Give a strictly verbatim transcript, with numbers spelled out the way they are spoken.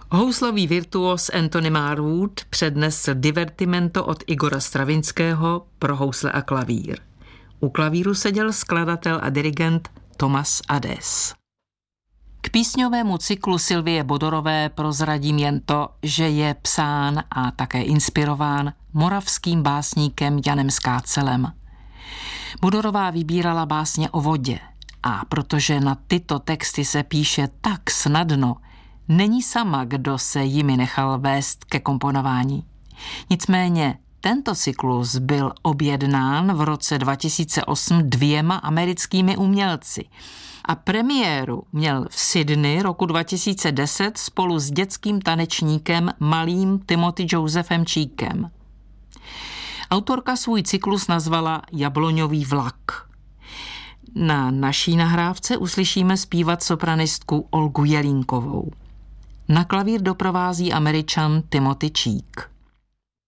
Houslový virtuos Anthony Marwood přednesl divertimento od Igora Stravinského pro housle a klavír. U klavíru seděl skladatel a dirigent Thomas Adès. K písňovému cyklu Sylvie Bodorové prozradím jen to, že je psán a také inspirován moravským básníkem Janem Skácelem. Bodorová vybírala básně o vodě a protože na tyto texty se píše tak snadno, není sama, kdo se jimi nechal vést ke komponování. Nicméně tento cyklus byl objednán v roce dva tisíce osm dvěma americkými umělci a premiéru měl v Sydney roku dva tisíce deset spolu s dětským tanečníkem malým Timothy Josephem Cheekem. Autorka svůj cyklus nazvala Jabloňový vlak. Na naší nahrávce uslyšíme zpívat sopranistku Olgu Jelínkovou. Na klavír doprovází Američan Timothy Cheek.